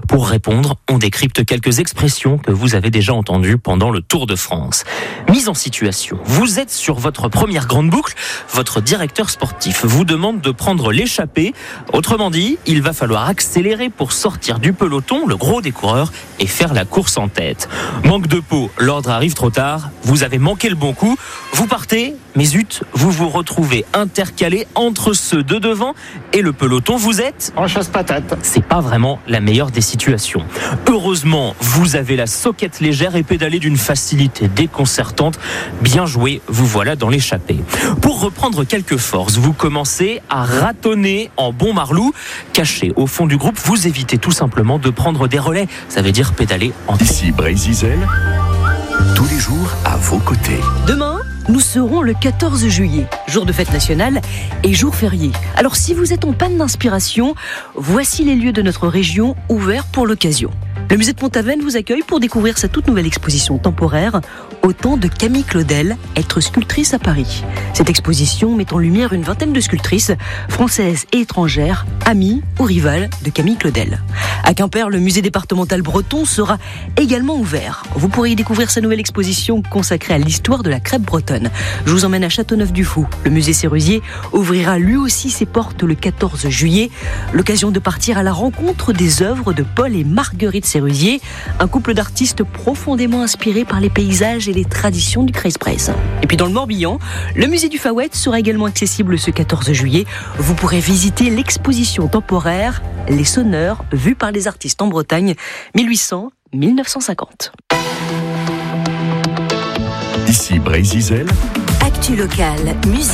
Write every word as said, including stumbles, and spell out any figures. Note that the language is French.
Pour répondre, on décrypte quelques expressions que vous avez déjà entendues pendant le Tour de France. Mise en situation, vous êtes sur votre première grande boucle, votre directeur sportif vous demande de prendre l'échappée. Autrement dit, il va falloir accélérer pour sortir du peloton, le gros des coureurs, et faire la course en tête. Manque de peau, l'ordre arrive trop tard, vous avez manqué le bon coup, vous partez, mais zut, vous vous retrouvez intercalé entre ceux de devant et le peloton, vous êtes en chasse-patate. C'est pas vraiment la meilleure des situations. Heureusement, vous avez la soquette légère et pédalez d'une facilité déconcertante. Bien joué, vous voilà dans l'échappée. Pour reprendre quelques forces, vous commencez à ratonner en bon marlou. Caché au fond du groupe, vous évitez tout simplement de prendre des relais. Ça veut dire pédaler en tête. Ici Brézizel, tous les jours à vos côtés. Demain, nous serons le quatorze juillet, jour de fête nationale et jour férié. Alors si vous êtes en panne d'inspiration, voici les lieux de notre région ouverts pour l'occasion. Le musée de Pont-Aven vous accueille pour découvrir sa toute nouvelle exposition temporaire au temps de Camille Claudel, être sculptrice à Paris. Cette exposition met en lumière une vingtaine de sculptrices françaises et étrangères, amies ou rivales de Camille Claudel. À Quimper, le musée départemental breton sera également ouvert. Vous pourrez y découvrir sa nouvelle exposition consacrée à l'histoire de la crêpe bretonne. Je vous emmène à Châteauneuf-du-Fou. Le musée Sérusier ouvrira lui aussi ses portes le quatorze juillet. L'occasion de partir à la rencontre des œuvres de Paul et Marguerite Sérusier, un couple d'artistes profondément inspirés par les paysages et les traditions du Crèze-Bresse. Et puis dans le Morbihan, le musée du Faouët sera également accessible ce quatorze juillet. Vous pourrez visiter l'exposition temporaire Les Sonneurs, vus par les artistes en Bretagne, mille huit cents à mille neuf cent cinquante. Ici Brézizel. Actu locale, musique.